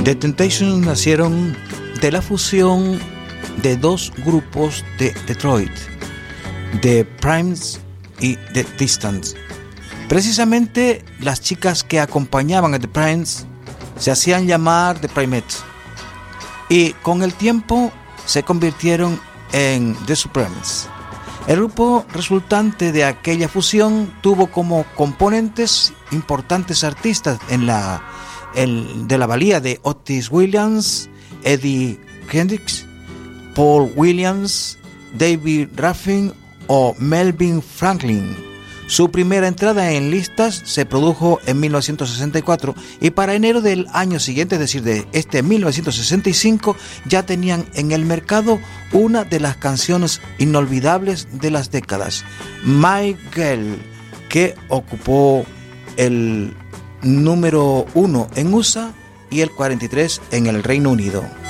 The Temptations nacieron de la fusión de dos grupos de Detroit, The Primes y The Distance. Precisamente las chicas que acompañaban a The Primes se hacían llamar The Primettes y con el tiempo se convirtieron en The Supremes. El grupo resultante de aquella fusión tuvo como componentes importantes artistas de la valía de Otis Williams, Eddie Kendricks, Paul Williams, David Ruffin o Melvin Franklin. Su primera entrada en listas se produjo en 1964 y para enero del año siguiente, es decir, de 1965, ya tenían en el mercado una de las canciones inolvidables de las décadas, My Girl, que ocupó el número 1 en USA y el 43 en el Reino Unido.